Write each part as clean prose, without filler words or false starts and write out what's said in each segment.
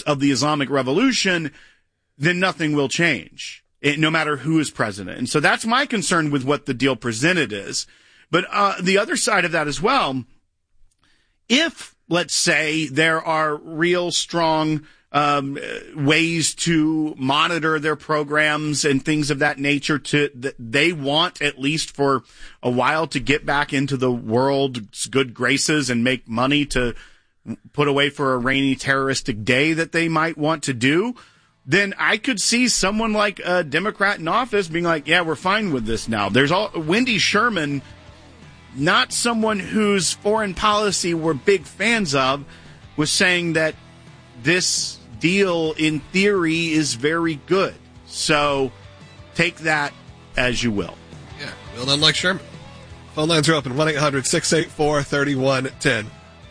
of the Islamic Revolution, then nothing will change, no matter who is president. And so that's my concern with what the deal presented is. But the other side of that as well, if, let's say, there are real strong ways to monitor their programs and things of that nature, they want, at least for a while, to get back into the world's good graces and make money to put away for a rainy terroristic day that they might want to do, then I could see someone like a Democrat in office being like, yeah, we're fine with this now. There's Wendy Sherman, not someone whose foreign policy we're big fans of, was saying that this deal, in theory, is very good. So take that as you will. Yeah, well done, like Sherman. Phone lines are open, 1-800-684-3110.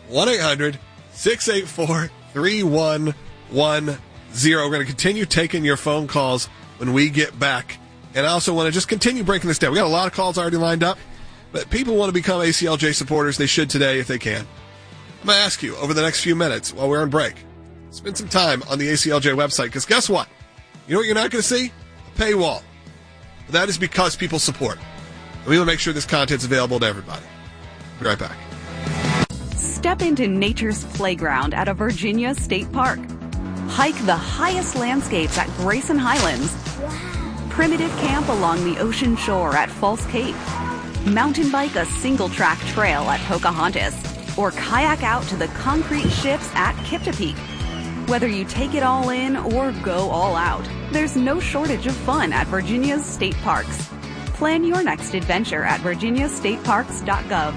1-800-684-3110. We're going to continue taking your phone calls when we get back. And I also want to just continue breaking this down. We got a lot of calls already lined up, but people want to become ACLJ supporters. They should today if they can. I'm going to ask you over the next few minutes while we're on break, spend some time on the ACLJ website, because guess what? You know what you're not going to see? A paywall. But that is because people support. And we will make sure this content's available to everybody. Be right back. Step into nature's playground at a Virginia state park. Hike the highest landscapes at Grayson Highlands. Wow. Primitive camp along the ocean shore at False Cape. Mountain bike a single-track trail at Pocahontas. Or kayak out to the concrete ships at Kipta Peak. Whether you take it all in or go all out, there's no shortage of fun at Virginia's state parks. Plan your next adventure at virginiastateparks.gov.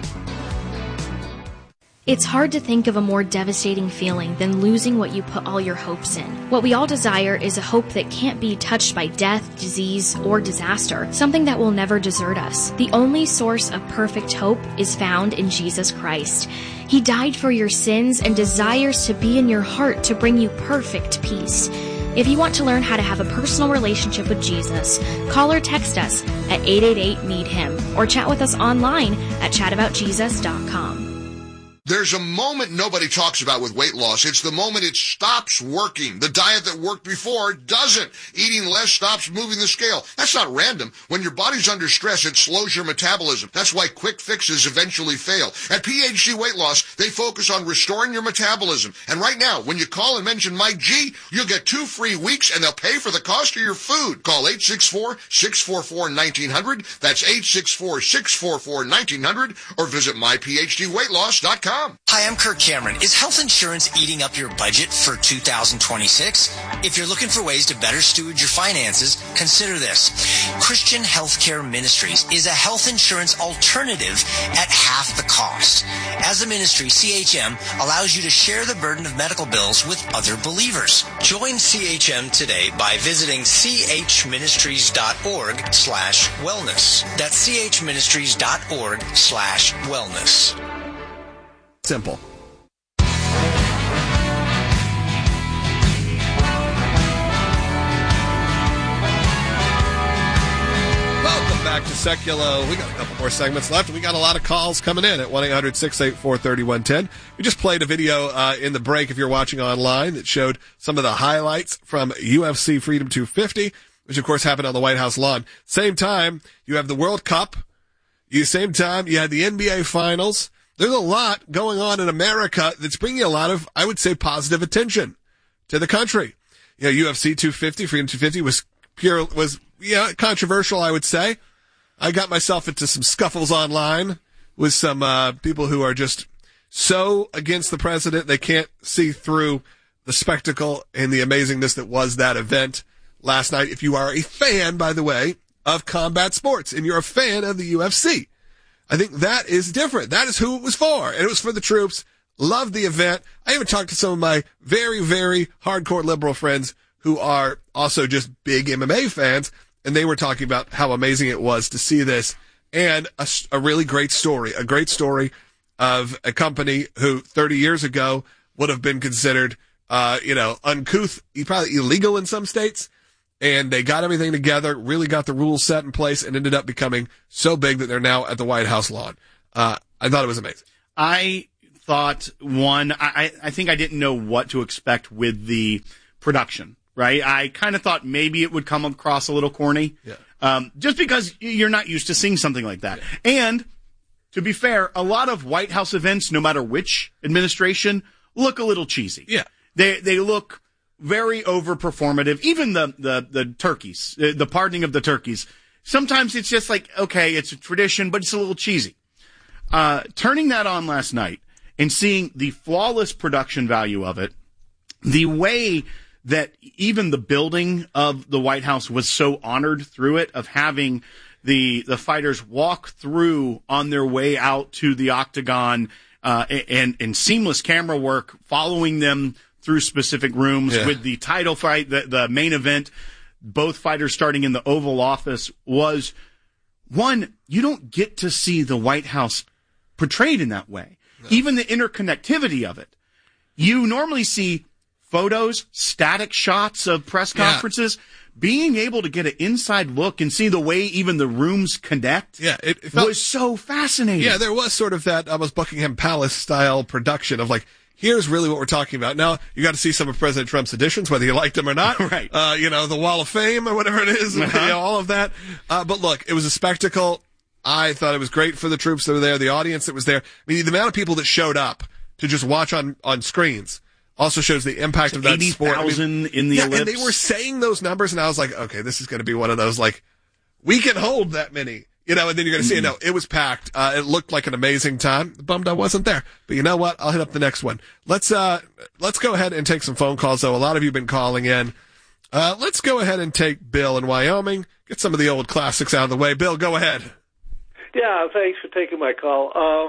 It's hard to think of a more devastating feeling than losing what you put all your hopes in. What we all desire is a hope that can't be touched by death, disease, or disaster, something that will never desert us. The only source of perfect hope is found in Jesus Christ. He died for your sins and desires to be in your heart to bring you perfect peace. If you want to learn how to have a personal relationship with Jesus, call or text us at 888-NEED-HIM or chat with us online at chataboutjesus.com. There's a moment nobody talks about with weight loss. It's the moment it stops working. The diet that worked before doesn't. Eating less stops moving the scale. That's not random. When your body's under stress, it slows your metabolism. That's why quick fixes eventually fail. At PhD Weight Loss, they focus on restoring your metabolism. And right now, when you call and mention Mike G, you'll get 2 free weeks and they'll pay for the cost of your food. Call 864-644-1900. That's 864-644-1900 or visit myphdweightloss.com. Hi, I'm Kirk Cameron. Is health insurance eating up your budget for 2026? If you're looking for ways to better steward your finances, consider this. Christian Healthcare Ministries is a health insurance alternative at half the cost. As a ministry, CHM allows you to share the burden of medical bills with other believers. Join CHM today by visiting chministries.org/wellness. That's chministries.org/wellness. Simple. Welcome back to Seculo. We got a couple more segments left, and we got a lot of calls coming in at 1-800-684-3110. We just played a video in the break, if you're watching online, that showed some of the highlights from UFC Freedom 250, which, of course, happened on the White House lawn. Same time, you have the World Cup. Same time, you had the NBA Finals. There's a lot going on in America that's bringing a lot of, I would say, positive attention to the country. You know, UFC 250, Freedom 250 was controversial, I would say. I got myself into some scuffles online with some people who are just so against the president they can't see through the spectacle and the amazingness that was that event last night. If you are a fan, by the way, of combat sports and you're a fan of the UFC, I think that is different. That is who it was for. And it was for the troops. Loved the event. I even talked to some of my very, very hardcore liberal friends who are also just big MMA fans. And they were talking about how amazing it was to see this and a really great story. A great story of a company who 30 years ago would have been considered, uncouth, probably illegal in some states. And they got everything together, really got the rules set in place, and ended up becoming so big that they're now at the White House lawn. I thought it was amazing. I thought, one, I think I didn't know what to expect with the production, right? I kind of thought maybe it would come across a little corny. Yeah. Just because you're not used to seeing something like that. Yeah. And to be fair, a lot of White House events, no matter which administration, look a little cheesy. Yeah. They look very over-performative. Even the turkeys, the pardoning of the turkeys. Sometimes it's just like, okay, it's a tradition, but it's a little cheesy. Turning that on last night and seeing the flawless production value of it, the way that even the building of the White House was so honored through it, of having the fighters walk through on their way out to the octagon, and seamless camera work following them through specific rooms with the title fight, the main event, both fighters starting in the Oval Office, was one, you don't get to see the White House portrayed in that way. No. Even the interconnectivity of it. You normally see photos, static shots of press conferences. Being able to get an inside look and see the way even the rooms connect it was so fascinating. Yeah, there was sort of that almost Buckingham Palace style production of like, here's really what we're talking about. Now, you got to see some of President Trump's additions, whether you liked them or not. Right. The Wall of Fame or whatever it is, all of that. But look, it was a spectacle. I thought it was great for the troops that were there, the audience that was there. I mean, the amount of people that showed up to just watch on screens also shows the impact of that sport. 80,000 in the ellipse. And they were saying those numbers, and I was like, okay, this is going to be one of those, like, we can hold that many. And then you're going to see, no, it was packed. It looked like an amazing time. Bummed I wasn't there. But you know what? I'll hit up the next one. Let's go ahead and take some phone calls, though. A lot of you have been calling in. Let's go ahead and take Bill in Wyoming. Get some of the old classics out of the way. Bill, go ahead. Yeah, thanks for taking my call.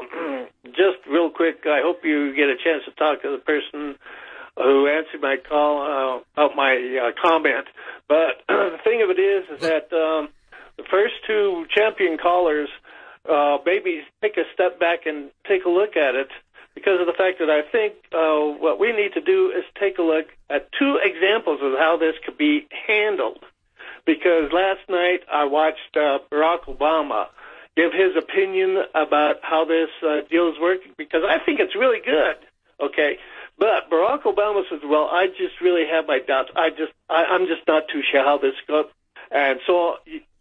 Just real quick, I hope you get a chance to talk to the person who answered my call about my comment. But the thing of it is that the first two champion callers maybe take a step back and take a look at it, because of the fact that I think what we need to do is take a look at two examples of how this could be handled. Because last night I watched Barack Obama give his opinion about how this deal is working, because I think it's really good, okay? But Barack Obama says, well, I just really have my doubts. I'm just not too sure how this goes. And so,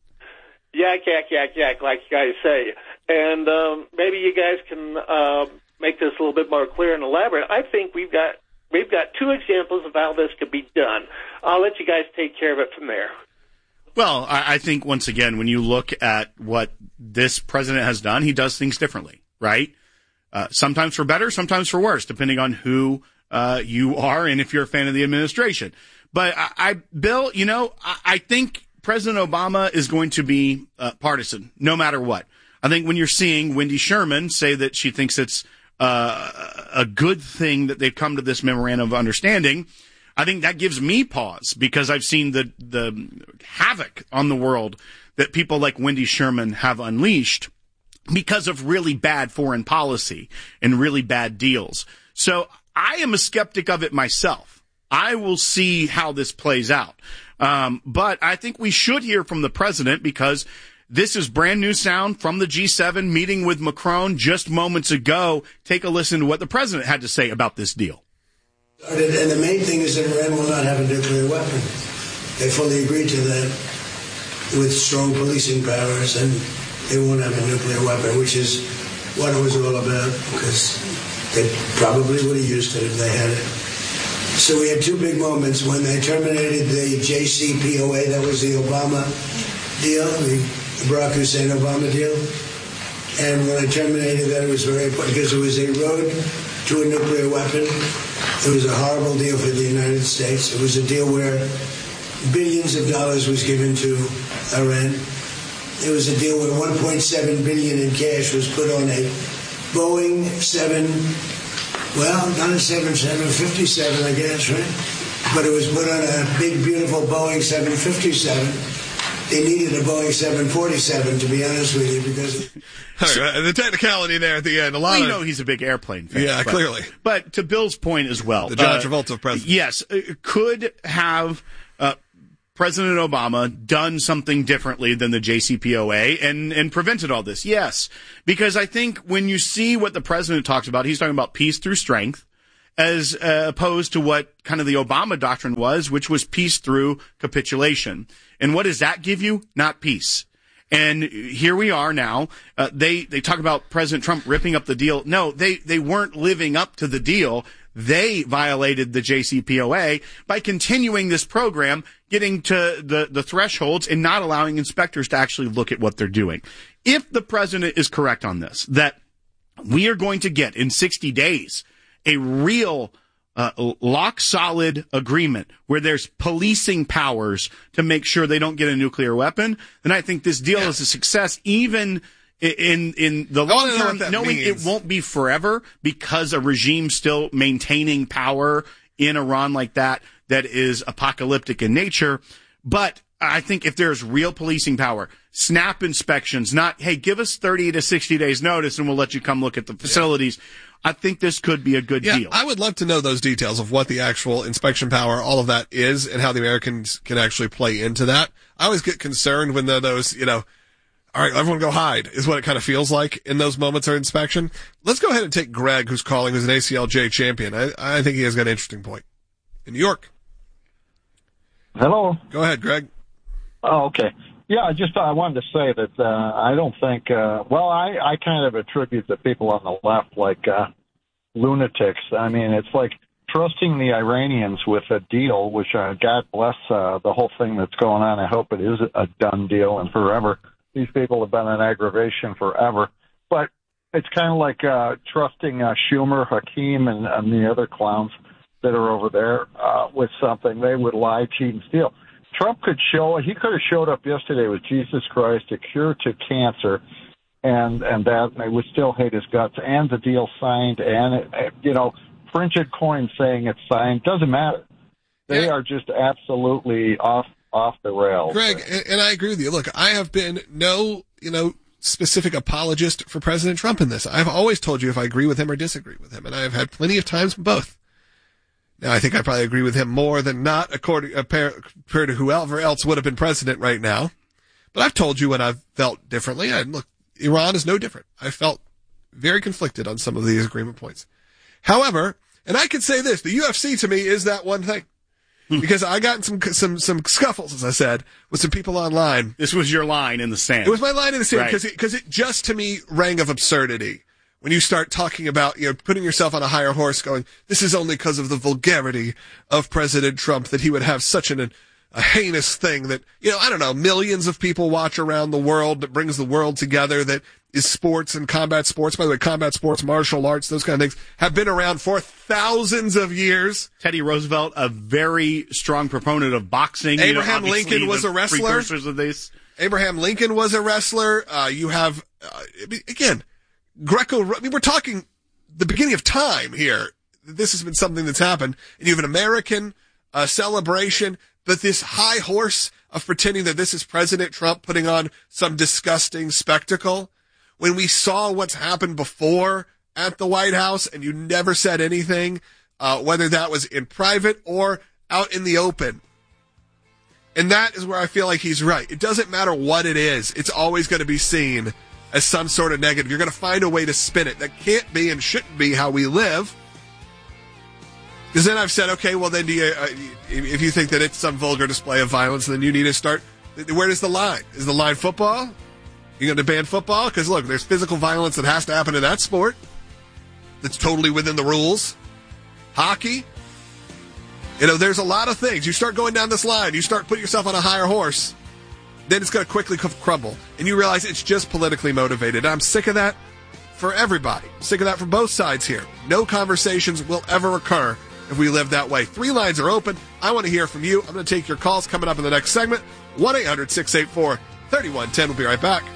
yak, like you guys say. And maybe you guys can make this a little bit more clear and elaborate. I think we've got two examples of how this could be done. I'll let you guys take care of it from there. Well, I think, once again, when you look at what this president has done, he does things differently, right? Sometimes for better, sometimes for worse, depending on who you are and if you're a fan of the administration. But Bill, I think President Obama is going to be partisan, no matter what. I think when you're seeing Wendy Sherman say that she thinks it's a good thing that they've come to this memorandum of understanding, I think that gives me pause, because I've seen the havoc on the world that people like Wendy Sherman have unleashed because of really bad foreign policy and really bad deals. So I am a skeptic of it myself. I will see how this plays out. But I think we should hear from the president, because this is brand new sound from the G7 meeting with Macron just moments ago. Take a listen to what the president had to say about this deal. And the main thing is that Iran will not have a nuclear weapon. They fully agreed to that with strong policing powers, and they won't have a nuclear weapon, which is what it was all about, because they probably would have used it if they had it. So we had two big moments. When they terminated the JCPOA, that was the Obama deal, the Barack Hussein Obama deal. And when I terminated that, it was very important, because it was a road to a nuclear weapon. It was a horrible deal for the United States. It was a deal where billions of dollars was given to Iran. It was a deal where $1.7 billion in cash was put on a Boeing 757, I guess, right? But it was put on a big, beautiful Boeing 757. They needed a Boeing 747, to be honest with you, because... the technicality there at the end. We know he's a big airplane fan. Yeah, clearly. But to Bill's point as well. The John Travolta of president. Yes, could have President Obama done something differently than the JCPOA and prevented all this? Yes. Because I think when you see what the president talks about, he's talking about peace through strength, as opposed to what kind of the Obama doctrine was, which was peace through capitulation. And what does that give you? Not peace. And here we are now. They talk about President Trump ripping up the deal. No, they weren't living up to the deal. They violated the JCPOA by continuing this program, getting to the thresholds and not allowing inspectors to actually look at what they're doing. If the president is correct on this, that we are going to get in 60 days a real lock solid agreement where there's policing powers to make sure they don't get a nuclear weapon, then I think this deal is a success, even in the long term, knowing it won't be forever because a regime still maintaining power in Iran like that is apocalyptic in nature. But I think if there's real policing power, snap inspections, not, hey, give us 30 to 60 days notice and we'll let you come look at the facilities. I think this could be a good deal. I would love to know those details of what the actual inspection power, all of that is, and how the Americans can actually play into that. I always get concerned when those, all right, everyone go hide, is what it kind of feels like in those moments of inspection. Let's go ahead and take Greg, who's calling, who's an ACLJ champion. I think he has got an interesting point. In New York. Hello. Go ahead, Greg. Oh, okay. Yeah, I wanted to say that I don't think, I kind of attribute the people on the left like lunatics. I mean, it's like trusting the Iranians with a deal, which God bless the whole thing that's going on. I hope it is a done deal and forever. These people have been an aggravation forever. But it's kind of like trusting Schumer, Hakeem, and the other clowns that are over there with something. They would lie, cheat, and steal. Trump could have showed up yesterday with Jesus Christ, a cure to cancer, and that they would still hate his guts, and the deal signed, and printed coins saying it's signed. Doesn't matter. They are just absolutely off the rails. Greg, and I agree with you. Look, I have been no specific apologist for President Trump in this. I've always told you if I agree with him or disagree with him, and I have had plenty of times both. Now, I think I probably agree with him more than not, compared to whoever else would have been president right now. But I've told you when I've felt differently. And look, Iran is no different. I felt very conflicted on some of these agreement points. However, and I can say this, the UFC to me is that one thing. Because I got in some scuffles, as I said, with some people online. This was your line in the sand. It was my line in the sand because it just to me rang of absurdity. When you start talking about, putting yourself on a higher horse going, this is only because of the vulgarity of President Trump that he would have such a heinous thing that, I don't know, millions of people watch around the world, that brings the world together, that is sports and combat sports. By the way, combat sports, martial arts, those kind of things have been around for thousands of years. Teddy Roosevelt, a very strong proponent of boxing. Abraham Lincoln was a wrestler. Precursors of this. Abraham Lincoln was a wrestler. You have, again, we're talking the beginning of time here. This has been something that's happened. And you have an American celebration, but this high horse of pretending that this is President Trump putting on some disgusting spectacle. When we saw what's happened before at the White House and you never said anything, whether that was in private or out in the open. And that is where I feel like he's right. It doesn't matter what it is. It's always going to be seen as some sort of negative. You're going to find a way to spin it. That can't be and shouldn't be how we live. Because then I've said, okay, well then if you think that it's some vulgar display of violence, then you need to start, where is the line? Is the line football? You going to ban football? Because look, there's physical violence that has to happen in that sport. That's totally within the rules. Hockey. There's a lot of things. You start going down this line, you start putting yourself on a higher horse, then it's going to quickly crumble. And you realize it's just politically motivated. I'm sick of that for everybody. I'm sick of that from both sides here. No conversations will ever occur if we live that way. 3 lines are open. I want to hear from you. I'm going to take your calls coming up in the next segment. 1-800-684-3110. We'll be right back.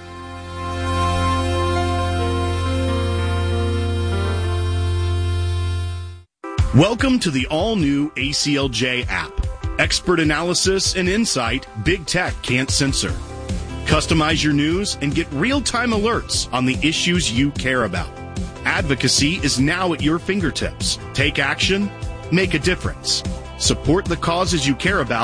Welcome to the all-new ACLJ app. Expert analysis and insight big tech can't censor. Customize your news and get real-time alerts on the issues you care about. Advocacy is now at your fingertips. Take action, make a difference. Support the causes you care about.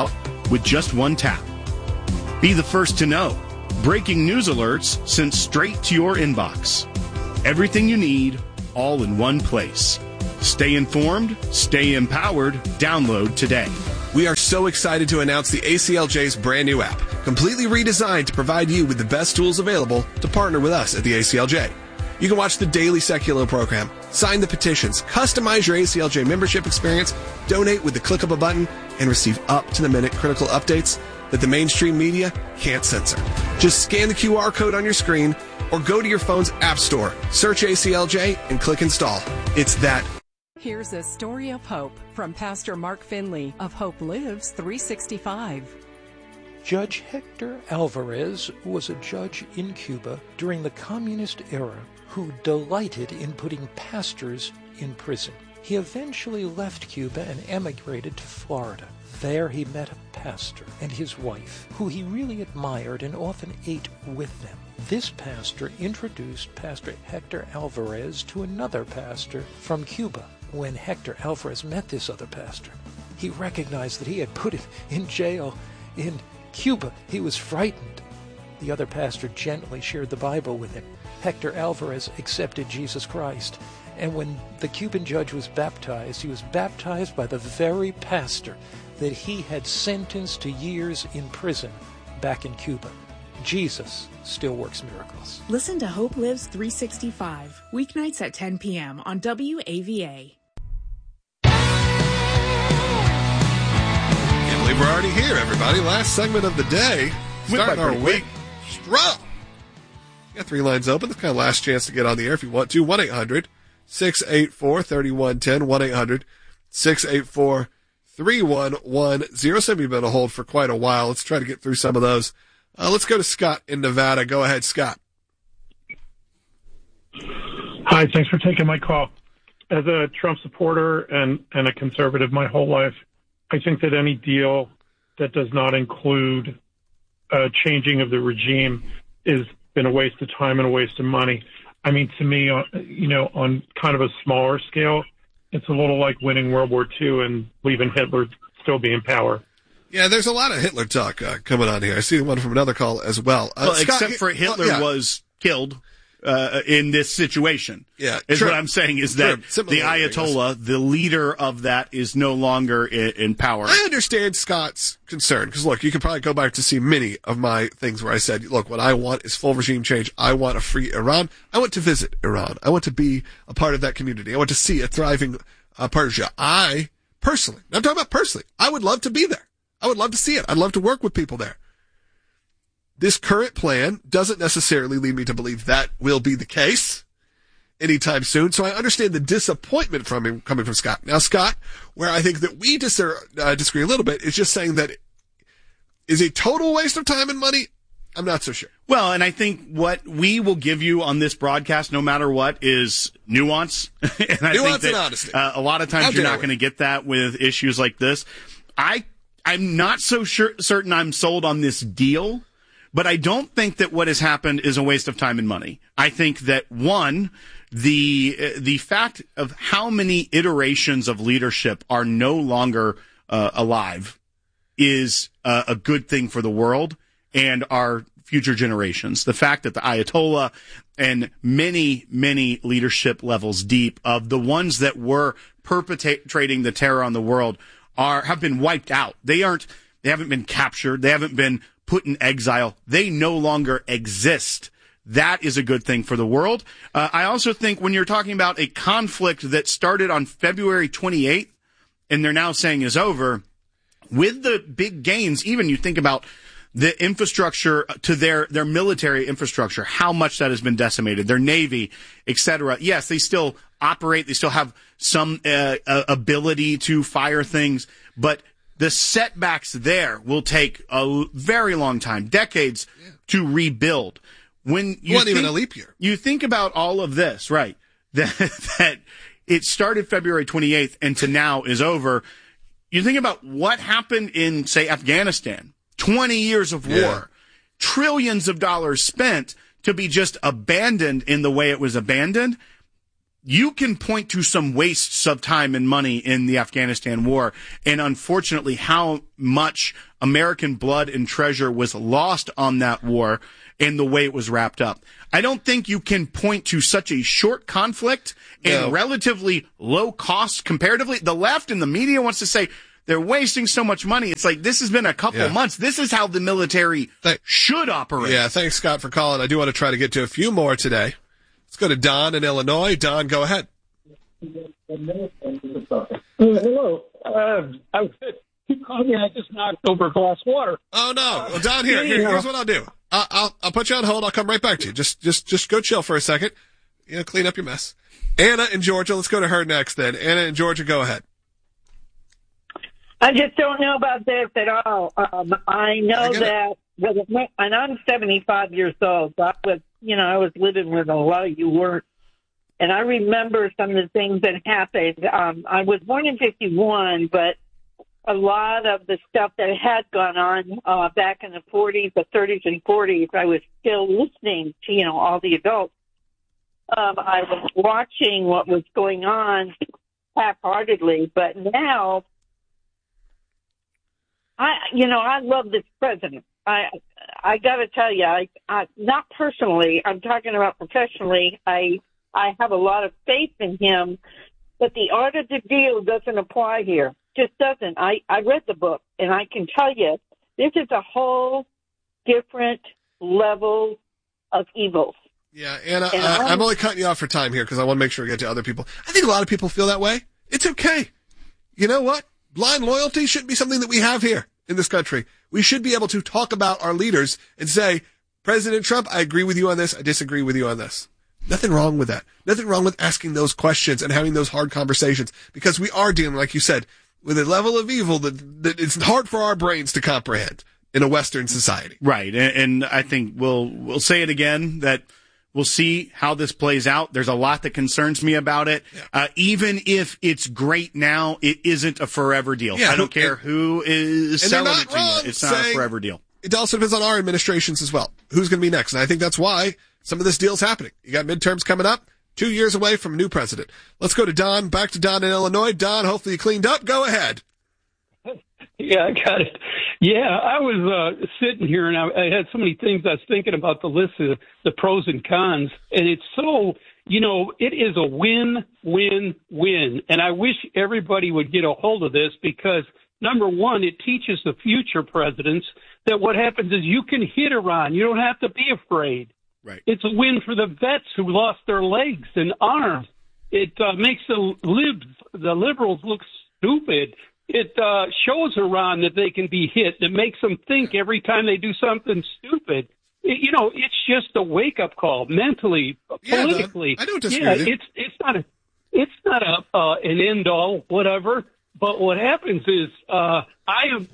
with just one tap. Be the first to know. Breaking news alerts sent straight to your inbox. Everything you need, all in one place. Stay informed, stay empowered. Download today. We are so excited to announce the ACLJ's brand new app, completely redesigned to provide you with the best tools available to partner with us at the ACLJ. You can watch the daily Secular program, sign the petitions, customize your ACLJ membership experience, donate with the click of a button, and receive up-to-the-minute critical updates that the mainstream media can't censor. Just scan the QR code on your screen or go to your phone's app store, search ACLJ, and click install. It's that. Here's a story of hope from Pastor Mark Finley of Hope Lives 365. Judge Hector Alvarez was a judge in Cuba during the communist era who delighted in putting pastors in prison. He eventually left Cuba and emigrated to Florida. There he met a pastor and his wife, who he really admired and often ate with them. This pastor introduced Pastor Hector Alvarez to another pastor from Cuba. When Hector Alvarez met this other pastor, he recognized that he had put him in jail in Cuba. He was frightened. The other pastor gently shared the Bible with him. Hector Alvarez accepted Jesus Christ. And when the Cuban judge was baptized, he was baptized by the very pastor that he had sentenced to years in prison back in Cuba. Jesus still works miracles. Listen to Hope Lives 365, weeknights at 10 p.m. on WAVA. Can't believe we're already here, everybody. Last segment of the day. Starting our week strong. Got 3 lines open. This kind of last chance to get on the air if you want to. 1-800-684-3110. 1-800-684-3110. Some of you have been on hold for quite a while. Let's try to get through some of those. Let's go to Scott in Nevada. Go ahead, Scott. Hi, thanks for taking my call. As a Trump supporter and a conservative my whole life, I think that any deal that does not include changing of the regime has been a waste of time and a waste of money. I mean, to me, on kind of a smaller scale, it's a little like winning World War II and leaving Hitler still be in power. Yeah, there's a lot of Hitler talk coming on here. I see one from another call as well. Scott, except for Hitler was killed in this situation. Yeah, what I'm saying is that the Ayatollah, the leader of that, is no longer in power. I understand Scott's concern because, look, you can probably go back to see many of my things where I said, look, what I want is full regime change. I want a free Iran. I want to visit Iran. I want to be a part of that community. I want to see a thriving Persia. I'm talking about personally, I would love to be there. I would love to see it. I'd love to work with people there. This current plan doesn't necessarily lead me to believe that will be the case anytime soon. So I understand the disappointment coming from Scott. Now, Scott, where I think that we disagree a little bit is just saying that is a total waste of time and money. I'm not so sure. Well, and I think what we will give you on this broadcast, no matter what, is nuance. And I nuance think that, and honesty. A lot of times you're not going to get that with issues like this. I'm not so certain I'm sold on this deal, but I don't think that what has happened is a waste of time and money. I think that, one, the fact of how many iterations of leadership are no longer alive is a good thing for the world and our future generations. The fact that the Ayatollah and many, many leadership levels deep of the ones that were perpetrating the terror on the world have been wiped out. They haven't been captured. They haven't been put in exile. They no longer exist. That is a good thing for the world. I also think when you're talking about a conflict that started on February 28th and they're now saying is over, with the big gains, even you think about the infrastructure to their military infrastructure, how much that has been decimated, their Navy, etc. Yes, they still operate. They still have some ability to fire things, but the setbacks there will take a very long time, decades to rebuild. When you even a leap year. You think about all of this, right? That it started February 28th and to now is over. You think about what happened in, say, Afghanistan. 20 years of war, trillions of dollars spent to be just abandoned in the way it was abandoned. you can point to some wastes of time and money in the Afghanistan war, and unfortunately how much American blood and treasure was lost on that war and the way it was wrapped up. I don't think you can point to such a short conflict and relatively low cost comparatively. The left and the media wants to say they're wasting so much money. It's like, this has been a couple of months. This is how the military should operate. Yeah, thanks, Scott, for calling. I do want to try to get to a few more today. Let's go to Don in Illinois. Don, go ahead. Hello. You called me. I just knocked over a glass of water. Oh, no. Well, Don, here's what I'll do. I'll put you on hold. I'll come right back to you. Just go chill for a second. Clean up your mess. Anna in Georgia. Let's go to her next then. Anna in Georgia, go ahead. I just don't know about this at all. I know that, and I'm 75 years old, so I was living where a lot of you weren't. And I remember some of the things that happened. I was born in 51, but a lot of the stuff that had gone on back in the 40s, the 30s and 40s, I was still listening to, all the adults. I was watching what was going on half-heartedly, but now, I love this president. I got to tell you, I not personally, I'm talking about professionally, I have a lot of faith in him, but the art of the deal doesn't apply here. Just doesn't. I read the book, and I can tell you, this is a whole different level of evils. Yeah, Anna, I'm only cutting you off for time here because I want to make sure we get to other people. I think a lot of people feel that way. It's okay. You know what? Blind loyalty shouldn't be something that we have here in this country. We should be able to talk about our leaders and say, President Trump, I agree with you on this. I disagree with you on this. Nothing wrong with that. Nothing wrong with asking those questions and having those hard conversations because we are dealing, like you said, with a level of evil that it's hard for our brains to comprehend in a Western society. Right. And I think we'll say it again that we'll see how this plays out. There's a lot that concerns me about it. Yeah. Even if it's great now, it isn't a forever deal. Yeah, I don't care who is selling it to you. It's not a forever deal. It also depends on our administrations as well. Who's going to be next? And I think that's why some of this deal's happening. You got midterms coming up. 2 years away from a new president. Let's go to Don. Back to Don in Illinois. Don, hopefully you cleaned up. Go ahead. Yeah, I got it. Yeah, I was sitting here, and I had so many things I was thinking about the list of the pros and cons, and it's so, it is a win, win, win. And I wish everybody would get a hold of this because, number one, it teaches the future presidents that what happens is you can hit Iran. You don't have to be afraid. Right. It's a win for the vets who lost their legs and arms. It makes the liberals look stupid. It shows Iran that they can be hit. It makes them think every time they do something stupid. It's just a wake-up call mentally, politically. I don't disagree with you. It's not an end-all, whatever. But what happens is I'm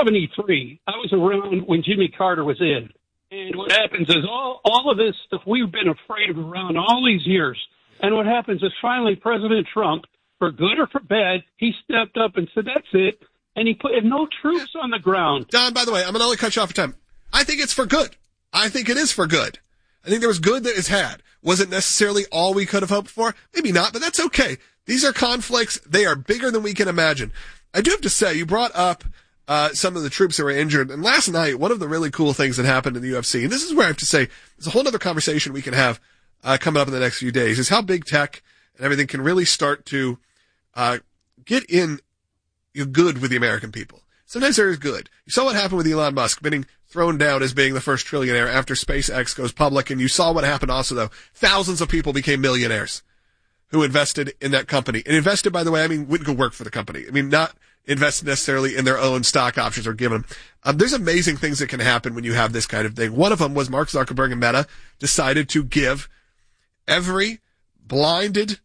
73. I was around when Jimmy Carter was in. And what happens is all of this stuff we've been afraid of around all these years. And what happens is finally President Trump, for good or for bad, he stepped up and said, that's it. And he put no troops on the ground. Don, by the way, I'm going to only cut you off for time. I think it's for good. I think it is for good. I think there was good that is had. Was it necessarily all we could have hoped for? Maybe not, but that's okay. These are conflicts. They are bigger than we can imagine. I do have to say, you brought up some of the troops that were injured. And last night, one of the really cool things that happened in the UFC, and this is where I have to say, there's a whole other conversation we can have coming up in the next few days, is how big tech and everything can really start to get in good with the American people. Sometimes there is good. You saw what happened with Elon Musk getting thrown down as being the first trillionaire after SpaceX goes public. And you saw what happened also, though. Thousands of people became millionaires who invested in that company. And invested, by the way, I mean, wouldn't go work for the company. I mean, not invest necessarily in their own stock options or given them. There's amazing things that can happen when you have this kind of thing. One of them was Mark Zuckerberg and Meta decided to give every blinded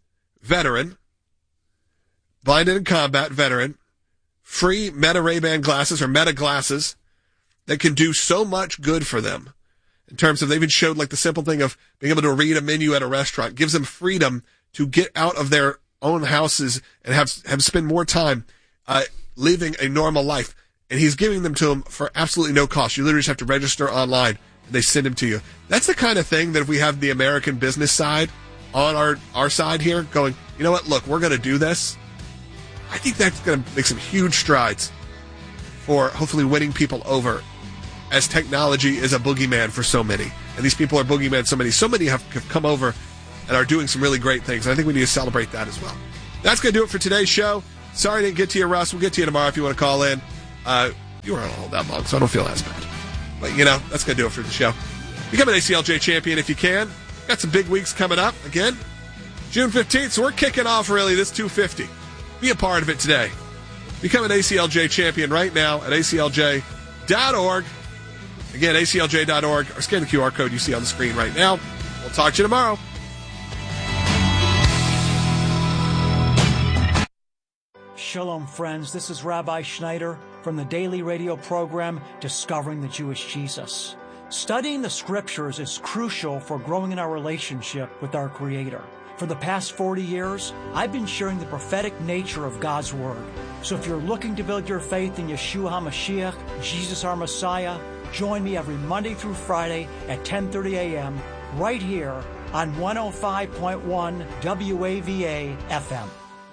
in combat veteran, free Meta Ray-Ban glasses or Meta glasses that can do so much good for them in terms of they even showed like the simple thing of being able to read a menu at a restaurant, gives them freedom to get out of their own houses and have spend more time living a normal life. And he's giving them to them for absolutely no cost. You literally just have to register online and they send them to you. That's the kind of thing that if we have the American business side on our side here going, you know what, look, we're going to do this, I think that's going to make some huge strides for hopefully winning people over, as technology is a boogeyman for so many. And these people are boogeyman so many. So many have come over and are doing some really great things. And I think we need to celebrate that as well. That's going to do it for today's show. Sorry I didn't get to you, Russ. We'll get to you tomorrow if you want to call in. You weren't on hold that long, so I don't feel as bad. But, that's going to do it for the show. Become an ACLJ champion if you can. Got some big weeks coming up. Again, June 15th, so we're kicking off really this 250. Be a part of it today. Become an ACLJ champion right now at aclj.org. Again, aclj.org, or scan the QR code you see on the screen right now. We'll talk to you tomorrow. Shalom, friends. This is Rabbi Schneider from the daily radio program Discovering the Jewish Jesus. Studying the scriptures is crucial for growing in our relationship with our Creator. For the past 40 years, I've been sharing the prophetic nature of God's Word. So if you're looking to build your faith in Yeshua HaMashiach, Jesus our Messiah, join me every Monday through Friday at 10:30 a.m. right here on 105.1 WAVA FM.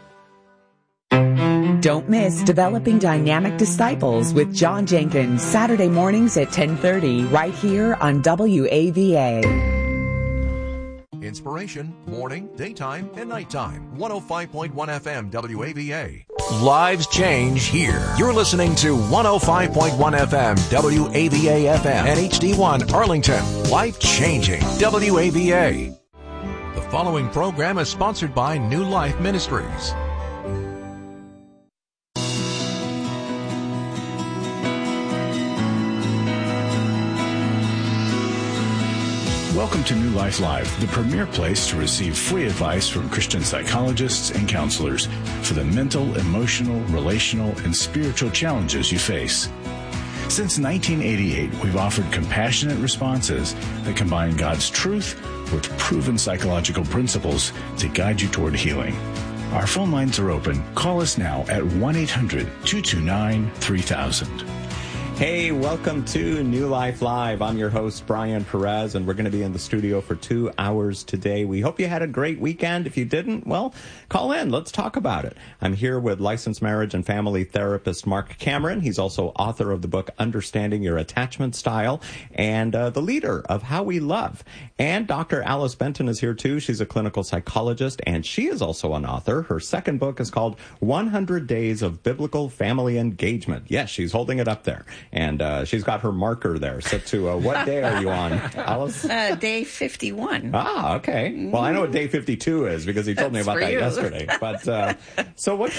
Don't miss Developing Dynamic Disciples with John Jenkins, Saturday mornings at 10:30 right here on WAVA. Inspiration, morning, daytime, and nighttime. 105.1 FM WAVA. Lives change here. You're listening to 105.1 FM WAVA FM and HD1 Arlington. Life changing WAVA. The following program is sponsored by New Life Ministries. Welcome to New Life Live, the premier place to receive free advice from Christian psychologists and counselors for the mental, emotional, relational, and spiritual challenges you face. Since 1988, we've offered compassionate responses that combine God's truth with proven psychological principles to guide you toward healing. Our phone lines are open. Call us now at 1-800-229-3000. Hey, welcome to New Life Live. I'm your host, Brian Perez, and we're going to be in the studio for 2 hours today. We hope you had a great weekend. If you didn't, well, call in. Let's talk about it. I'm here with licensed marriage and family therapist Mark Cameron. He's also author of the book Understanding Your Attachment Style and the leader of How We Love. And Dr. Alice Benton is here, too. She's a clinical psychologist, and she is also an author. Her second book is called 100 Days of Biblical Family Engagement. Yes, she's holding it up there. And she's got her marker there set to what day are you on, Alice? Day 51. Ah, okay. Well, I know what day 52 is because he told me about that yesterday. But so what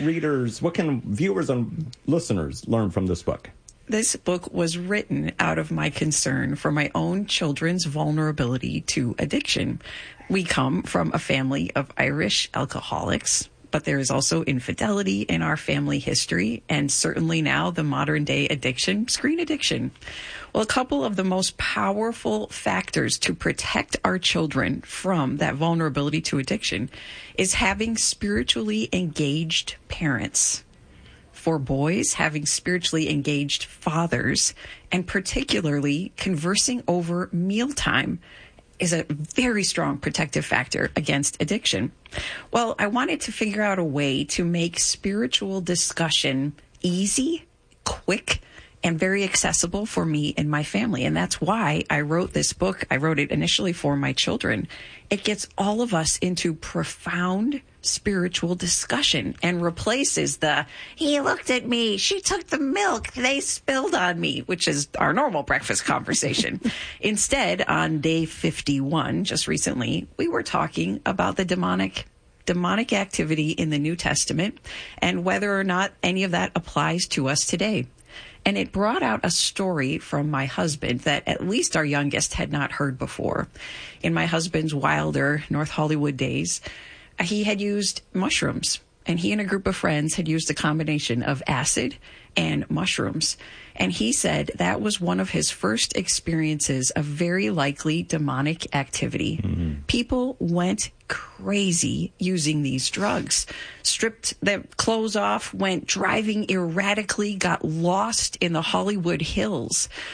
can viewers and listeners learn from this book? This book was written out of my concern for my own children's vulnerability to addiction. We come from a family of Irish alcoholics, but there is also infidelity in our family history, and certainly now the modern day addiction, screen addiction. Well, a couple of the most powerful factors to protect our children from that vulnerability to addiction is having spiritually engaged parents. For boys, having spiritually engaged fathers, and particularly conversing over mealtime is a very strong protective factor against addiction. Well, I wanted to figure out a way to make spiritual discussion easy, quick, and very accessible for me and my family. And that's why I wrote this book. I wrote it initially for my children. It gets all of us into profound spiritual discussion and replaces the, he looked at me, she took the milk, they spilled on me, which is our normal breakfast conversation. Instead, on day 51, just recently, we were talking about the demonic activity in the New Testament and whether or not any of that applies to us today. And it brought out a story from my husband that at least our youngest had not heard before. In my husband's wilder North Hollywood days, he had used mushrooms, and he and a group of friends had used a combination of acid and mushrooms. And he said that was one of his first experiences of very likely demonic activity. Mm-hmm. People went crazy using these drugs, stripped their clothes off, went driving erratically, got lost in the Hollywood Hills.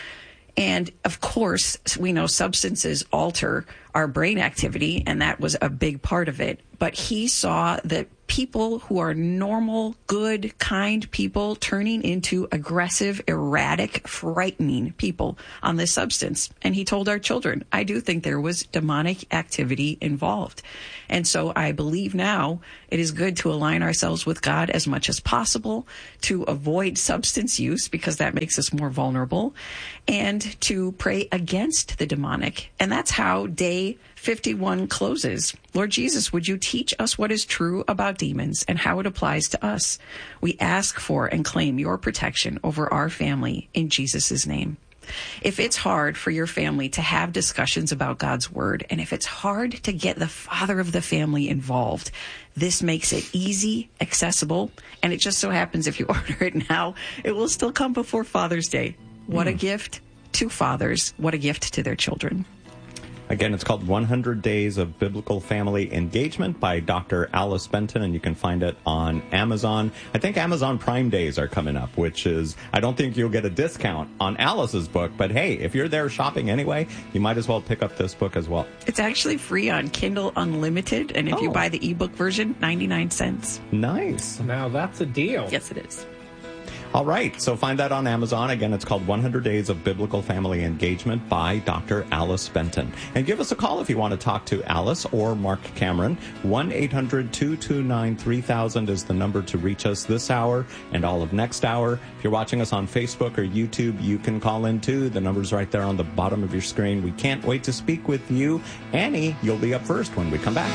And of course, we know substances alter our brain activity, and that was a big part of it. But he saw that people who are normal, good, kind people turning into aggressive, erratic, frightening people on this substance. And he told our children, I do think there was demonic activity involved. And so I believe now it is good to align ourselves with God as much as possible, to avoid substance use because that makes us more vulnerable, and to pray against the demonic. And that's how day 51 closes. Lord Jesus, would you teach us what is true about demons and how it applies to us? We ask for and claim your protection over our family in Jesus' name. If it's hard for your family to have discussions about God's word, and if it's hard to get the father of the family involved, this makes it easy, accessible, and it just so happens if you order it now, it will still come before Father's Day. What a gift to fathers. What a gift to their children. Again, it's called 100 Days of Biblical Family Engagement by Dr. Alice Benton, and you can find it on Amazon. I think Amazon Prime Days are coming up, which is, I don't think you'll get a discount on Alice's book, but hey, if you're there shopping anyway, you might as well pick up this book as well. It's actually free on Kindle Unlimited, and if you buy the ebook version, 99 cents. Nice. Now that's a deal. Yes, it is. All right, so find that on Amazon. Again, it's called 100 Days of Biblical Family Engagement by Dr. Alice Benton. And give us a call if you want to talk to Alice or Mark Cameron. 1-800-229-3000 is the number to reach us this hour and all of next hour. If you're watching us on Facebook or YouTube, you can call in too. The number's right there on the bottom of your screen. We can't wait to speak with you. Annie, you'll be up first when we come back.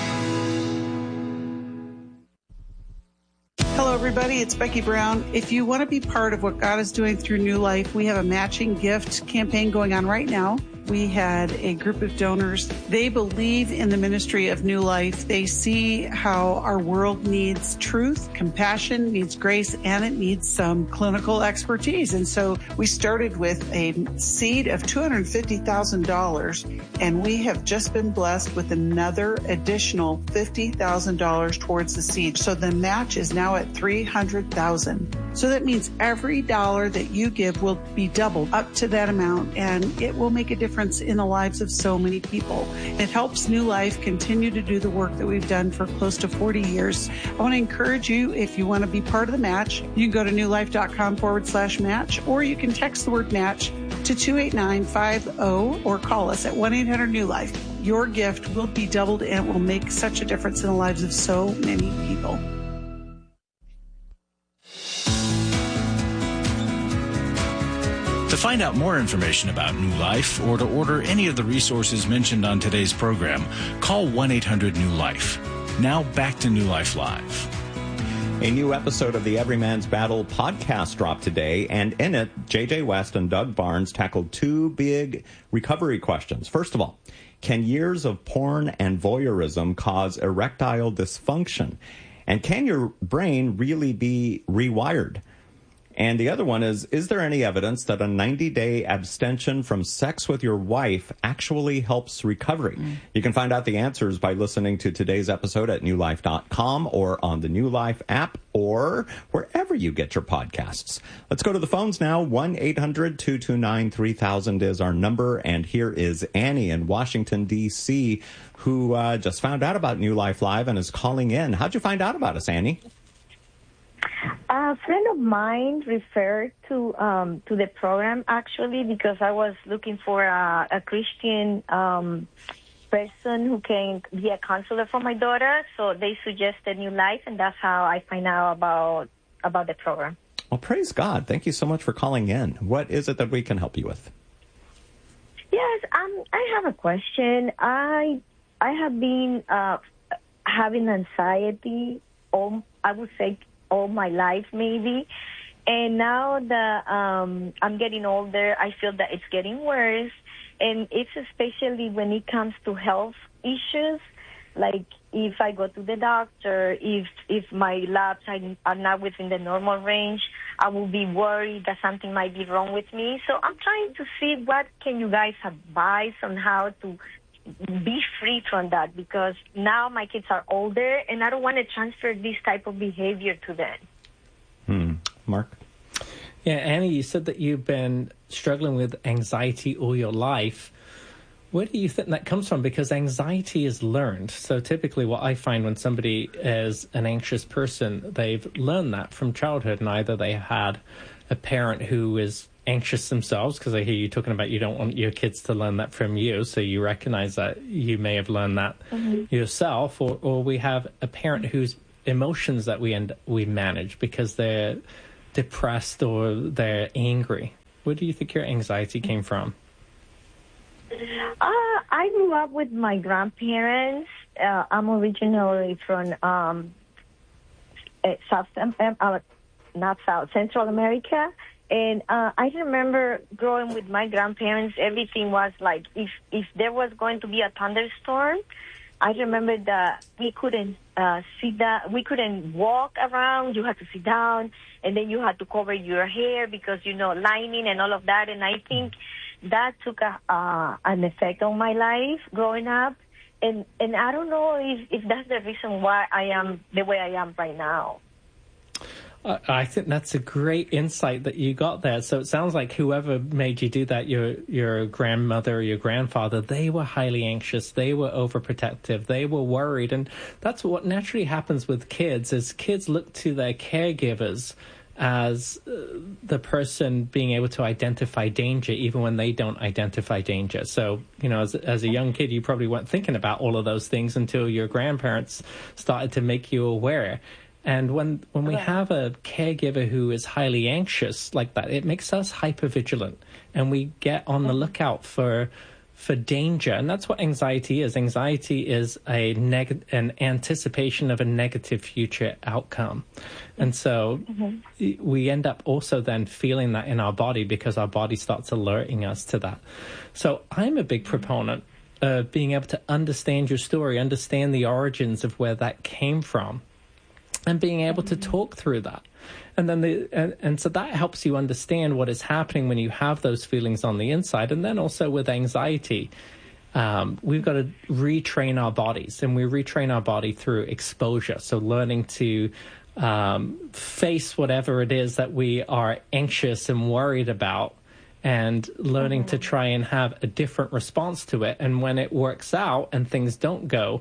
Hello, everybody. It's Becky Brown. If you want to be part of what God is doing through New Life, we have a matching gift campaign going on right now. We had a group of donors. They believe in the ministry of New Life. They see how our world needs truth, compassion, needs grace, and it needs some clinical expertise. And so we started with a seed of $250,000, and we have just been blessed with another additional $50,000 towards the seed. So the match is now at $300,000. So that means every dollar that you give will be doubled up to that amount, and it will make a difference in the lives of so many people. It helps New Life continue to do the work that we've done for close to 40 years. I want to encourage you, if you want to be part of the match, you can go to newlife.com/match, or you can text the word match to 28950 or call us at 1-800-NEW-LIFE. Your gift will be doubled and it will make such a difference in the lives of so many people. To find out more information about New Life or to order any of the resources mentioned on today's program, call 1-800-NEW-LIFE. Now back to New Life Live. A new episode of the Everyman's Battle podcast dropped today, and in it, J.J. West and Doug Barnes tackled two big recovery questions. First of all, can years of porn and voyeurism cause erectile dysfunction? And can your brain really be rewired? And the other one is there any evidence that a 90-day abstention from sex with your wife actually helps recovery? You can find out the answers by listening to today's episode at newlife.com or on the New Life app or wherever you get your podcasts. Let's go to the phones now. 1-800-229-3000 is our number. And here is Annie in Washington, D.C., who just found out about New Life Live and is calling in. How'd you find out about us, Annie? A friend of mine referred to the program, actually, because I was looking for a Christian person who can be a counselor for my daughter. So they suggested New Life, and that's how I find out about the program. Well, praise God. Thank you so much for calling in. What is it that we can help you with? Yes, I have a question. I have been having anxiety, I would say, all my life, maybe. And now that I'm getting older, I feel that it's getting worse. And it's especially when it comes to health issues, like if I go to the doctor, if my labs are not within the normal range, I will be worried that something might be wrong with me. So I'm trying to see what can you guys advise on how to be free from that, because now my kids are older and I don't want to transfer this type of behavior to them. Mark? Yeah, Annie, you said that you've been struggling with anxiety all your life. Where do you think that comes from? Because anxiety is learned. So typically what I find when somebody is an anxious person, they've learned that from childhood, and either they had a parent who is anxious themselves, because I hear you talking about you don't want your kids to learn that from you, so you recognize that you may have learned that yourself, or we have a parent whose emotions that we manage because they're depressed or they're angry. Where do you think your anxiety came from? I grew up with my grandparents. I'm originally from Central America. And I remember growing with my grandparents, everything was like, if there was going to be a thunderstorm, I remember that we couldn't sit down, we couldn't walk around, you had to sit down, and then you had to cover your hair because, lining and all of that. And I think that took an effect on my life growing up. And I don't know if that's the reason why I am the way I am right now. I think that's a great insight that you got there. So it sounds like whoever made you do that, your grandmother or your grandfather, they were highly anxious. They were overprotective. They were worried. And that's what naturally happens with kids, is kids look to their caregivers as the person being able to identify danger even when they don't identify danger. So, as a young kid, you probably weren't thinking about all of those things until your grandparents started to make you aware. And when we have a caregiver who is highly anxious like that, it makes us hypervigilant, and we get on the lookout for danger. And that's what anxiety is. Anxiety is an anticipation of a negative future outcome. And so we end up also then feeling that in our body because our body starts alerting us to that. So I'm a big proponent of being able to understand your story, understand the origins of where that came from, and being able to talk through that. And then and so that helps you understand what is happening when you have those feelings on the inside. And then also with anxiety, we've got to retrain our bodies, and we retrain our body through exposure. So learning to face whatever it is that we are anxious and worried about, and learning to try and have a different response to it. And when it works out and things don't go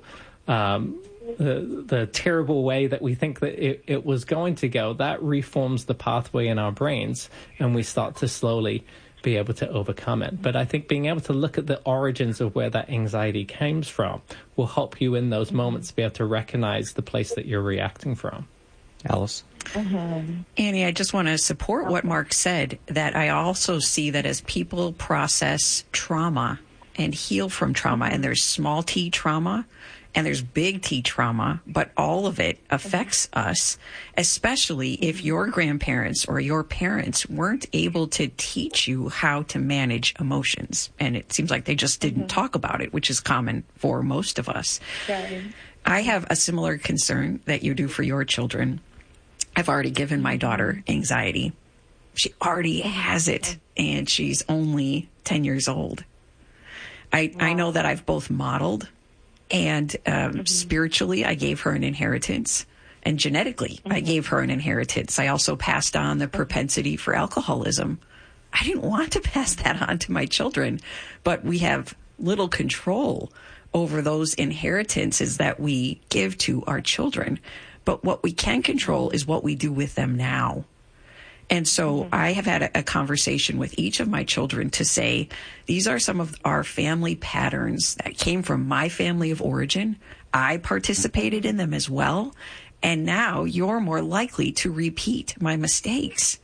the terrible way that we think that it was going to go, that reforms the pathway in our brains, and we start to slowly be able to overcome it. But I think being able to look at the origins of where that anxiety comes from will help you in those moments to be able to recognize the place that you're reacting from. Alice? Annie, I just want to support what Mark said, that I also see that as people process trauma and heal from trauma, and there's small t trauma, and there's big T trauma, but all of it affects us, especially if your grandparents or your parents weren't able to teach you how to manage emotions. And it seems like they just didn't talk about it, which is common for most of us. I have a similar concern that you do for your children. I've already given my daughter anxiety. She already has it, and she's only 10 years old. I know that I've both modeled and spiritually, I gave her an inheritance. And genetically, I gave her an inheritance. I also passed on the propensity for alcoholism. I didn't want to pass that on to my children, but we have little control over those inheritances that we give to our children. But what we can control is what we do with them now. And so I have had a conversation with each of my children to say, these are some of our family patterns that came from my family of origin. I participated in them as well. And now you're more likely to repeat my mistakes.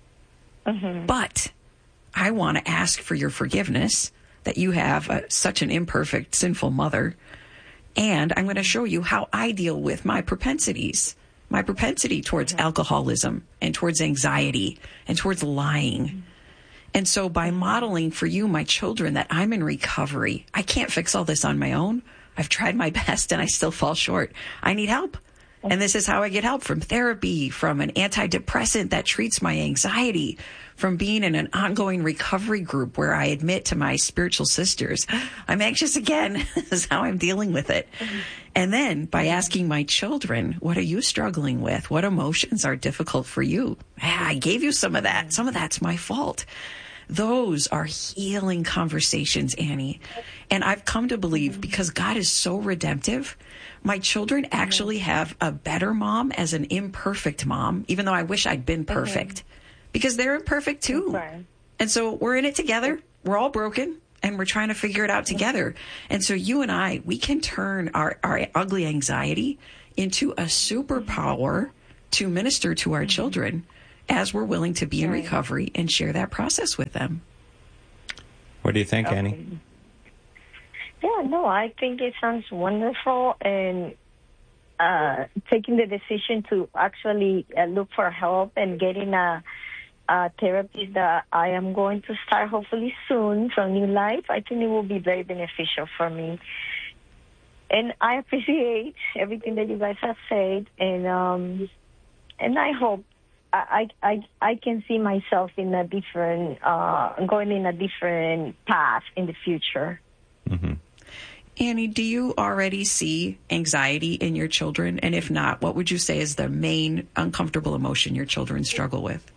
But I want to ask for your forgiveness that you have such an imperfect, sinful mother. And I'm going to show you how I deal with my propensities. My propensity towards alcoholism and towards anxiety and towards lying. And so by modeling for you, my children, that I'm in recovery, I can't fix all this on my own. I've tried my best and I still fall short. I need help. And this is how I get help from therapy, from an antidepressant that treats my anxiety, from being in an ongoing recovery group where I admit to my spiritual sisters, I'm anxious again. This is how I'm dealing with it. And then by asking my children, what are you struggling with? What emotions are difficult for you? I gave you some of that. Some of that's my fault. Those are healing conversations, Annie. And I've come to believe, because God is so redemptive, my children actually have a better mom as an imperfect mom, even though I wish I'd been perfect, because they're imperfect too. Right. And so we're in it together. We're all broken, and we're trying to figure it out together. And so you and I, we can turn our ugly anxiety into a superpower to minister to our children as we're willing to be in recovery and share that process with them. What do you think, Annie? Yeah, no, I think it sounds wonderful, and taking the decision to actually look for help and getting a therapist that I am going to start hopefully soon from New Life, I think it will be very beneficial for me. And I appreciate everything that you guys have said, and I hope I can see myself in a different, going in a different path in the future. Mm-hmm. Annie, do you already see anxiety in your children? And if not, what would you say is the main uncomfortable emotion your children struggle with?